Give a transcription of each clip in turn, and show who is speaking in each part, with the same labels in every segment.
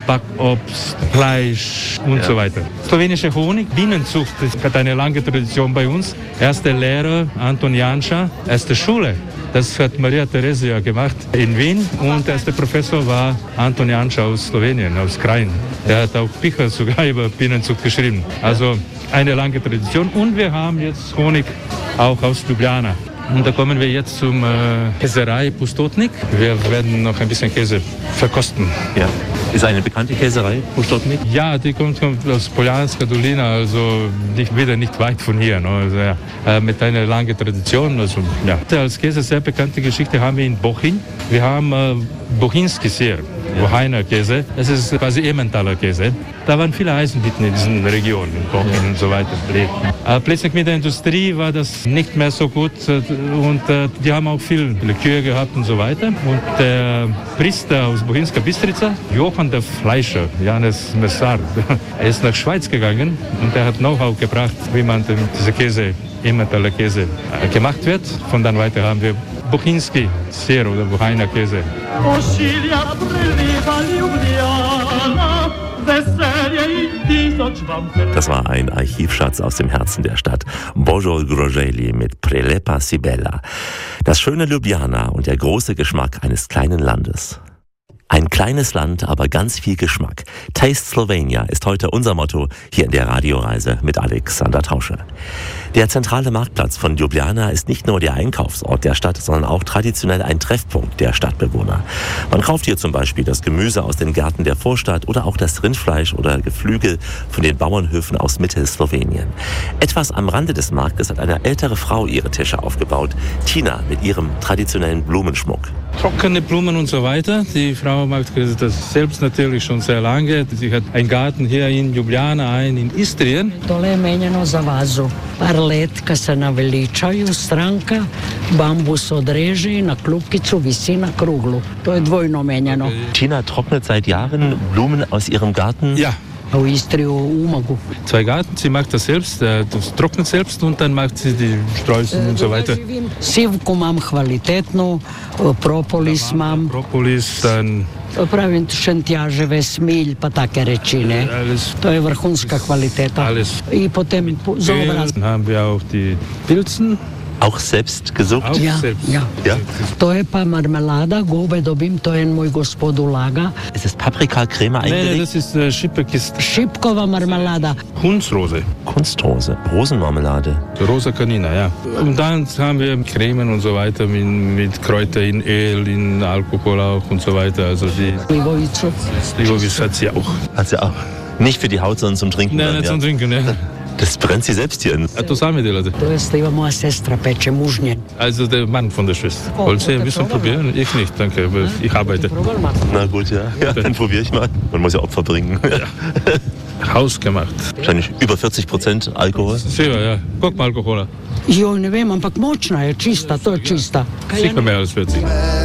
Speaker 1: Backobst, Fleisch und so weiter. Slowenische Honig, Bienenzucht, das hat eine lange Tradition bei uns. Erster Lehrer Anton Janša, erste Schule. Das hat Maria Theresia gemacht in Wien und der erste Professor war Anton Janša aus Slowenien, aus Krain. Der hat auch Bücher sogar über Bienenzucht geschrieben. Also eine lange Tradition und wir haben jetzt Honig auch aus Ljubljana. Und da kommen wir jetzt zum Käserei Pustotnik. Wir werden noch ein bisschen Käse verkosten.
Speaker 2: Ja. Ist eine bekannte Käserei, Pustotnik?
Speaker 1: Ja, die kommt aus Poljanska Dolina, also nicht weit von hier. Ne? Also, ja, mit einer langen Tradition. Also, ja. Als Käse sehr bekannte Geschichte haben wir in Bochyn. Wir haben Bochinski Sir, Bochiner Käse. Das ist quasi Emmentaler Käse. Da waren viele Eisenhütten in diesen Regionen, in Bochyn und so weiter. Plötzlich mit der Industrie war das nicht mehr so gut und die haben auch viel Likör gehabt und so weiter. Und der Priester aus Bochinska Bistrica, Johann der Fleischer, Janes Messar, er ist nach Schweiz gegangen und er hat Know-how gebracht, wie man diese Käse, Emmentaler Käse gemacht wird. Von dann weiter haben wir Bochinski Sir oder Bochiner Käse.
Speaker 2: Das war ein Archivschatz aus dem Herzen der Stadt. Božo Groželj mit Prelepa si bela. Das schöne Ljubljana und der große Geschmack eines kleinen Landes. Ein kleines Land, aber ganz viel Geschmack. Taste Slovenia ist heute unser Motto hier in der Radioreise mit Alexander Tausche. Der zentrale Marktplatz von Ljubljana ist nicht nur der Einkaufsort der Stadt, sondern auch traditionell ein Treffpunkt der Stadtbewohner. Man kauft hier zum Beispiel das Gemüse aus den Gärten der Vorstadt oder auch das Rindfleisch oder Geflügel von den Bauernhöfen aus Mittelslowenien. Etwas am Rande des Marktes hat eine ältere Frau ihre Tische aufgebaut. Tina mit ihrem traditionellen Blumenschmuck.
Speaker 1: Trockene Blumen und so weiter. Die Frau macht das selbst natürlich schon sehr lange. Sie hat einen Garten hier in Ljubljana, einen in Istrien.
Speaker 3: Dole je menjeno za vazu. Par letka se naveličaju, stranka, bambus odreže i na klupkicu visi na kruglu. To je dvojno menjeno.
Speaker 2: Tina trocknet seit Jahren Blumen aus ihrem Garten.
Speaker 1: Ja.
Speaker 3: U Istri u Umagu.
Speaker 1: 2 Garten, sie macht das selbst, das trocknet selbst und dann macht sie die Streuseln und so weiter.
Speaker 3: Sivku mam kvalitetnu, propolis mam.
Speaker 1: Propolis, dann
Speaker 3: Pravim šentjaževe, smilj, pa take rečine. To je vrhunska kvaliteta.
Speaker 1: Alles.
Speaker 3: I potem za obraz.
Speaker 1: Dann haben wir auch die Pilzen.
Speaker 2: Auch selbst gesucht?
Speaker 1: Auch
Speaker 3: Ja,
Speaker 1: selbst.
Speaker 3: ja.
Speaker 2: Ja?
Speaker 3: To je pa marmelada, gobe dobim, to je moj gospod ulaga.
Speaker 2: Ist es Paprika-Creme eingelegt?
Speaker 1: Nein, das ist Schipperkist.
Speaker 3: Šipkova marmelada.
Speaker 1: Kunstrose.
Speaker 2: Kunstrose, Rosenmarmelade.
Speaker 1: Rosa Canina, ja. Und dann haben wir Cremen und so weiter mit Kräuter in Öl, in Alkohol auch und so weiter. Also die
Speaker 3: Slivovicu.
Speaker 1: Slivovic hat sie auch.
Speaker 2: Hat sie auch. Nicht für die Haut, sondern zum Trinken.
Speaker 1: Nein,
Speaker 2: dann,
Speaker 1: nicht
Speaker 2: ja.
Speaker 1: zum Trinken, ne?
Speaker 2: Das brennt sie selbst hier in.
Speaker 1: A to sami delate.
Speaker 3: To je sliva moja sestra peče, mužnjen.
Speaker 1: Also der Mann von der Schwester. Wollt ihr ein bisschen probieren? Ich nicht, danke, aber ich arbeite.
Speaker 2: Na gut, ja. Dann probiere ich mal. Man muss ja Opfer bringen.
Speaker 1: Ja. Hausgemacht.
Speaker 2: Wahrscheinlich über 40% Alkohol.
Speaker 1: Sicher, ja. Guck mal Alkohola.
Speaker 3: Joj, ne vem, ampak močna je, čista, to je čista.
Speaker 1: Sicher mehr als 40.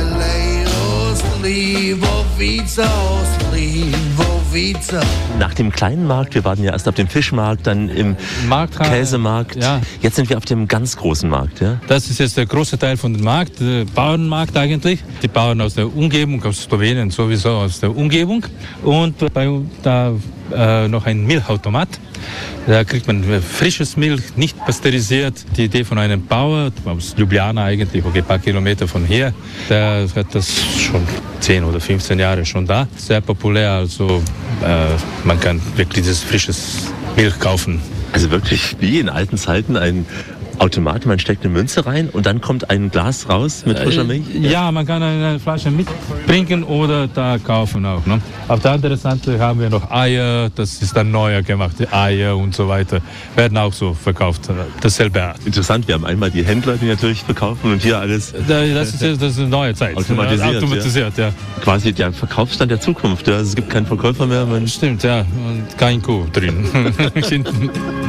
Speaker 2: Nach dem kleinen Markt, wir waren ja erst auf dem Fischmarkt, dann im Käsemarkt.
Speaker 1: Ja.
Speaker 2: Jetzt sind wir auf dem ganz großen Markt. Ja?
Speaker 1: Das ist jetzt der große Teil von dem Markt, der Bauernmarkt eigentlich. Die Bauern aus der Umgebung, aus Slowenien sowieso aus der Umgebung. Und bei uns da noch ein Milchautomat. Da kriegt man frisches Milch, nicht pasteurisiert. Die Idee von einem Bauer aus Ljubljana eigentlich, okay, ein paar Kilometer von hier, der hat das schon 10 oder 15 Jahre schon da. Sehr populär, also man kann wirklich dieses frisches Milch kaufen.
Speaker 2: Also wirklich wie in alten Zeiten ein Automat, man steckt eine Münze rein und dann kommt ein Glas raus mit frischer Milch?
Speaker 1: Ja, man kann eine Flasche mitbringen oder da kaufen auch. Ne? Auf der anderen Seite haben wir noch Eier, das ist dann neuer gemachte Eier und so weiter, werden auch so verkauft, dasselbe Art.
Speaker 2: Interessant, wir haben einmal die Händler, die natürlich verkaufen und hier alles...
Speaker 1: Das ist eine neue Zeit.
Speaker 2: Automatisiert,
Speaker 1: ja.
Speaker 2: Quasi der Verkaufsstand der Zukunft, ja. Also es gibt keinen Verkäufer mehr.
Speaker 1: Stimmt, ja, und kein Kuh drin.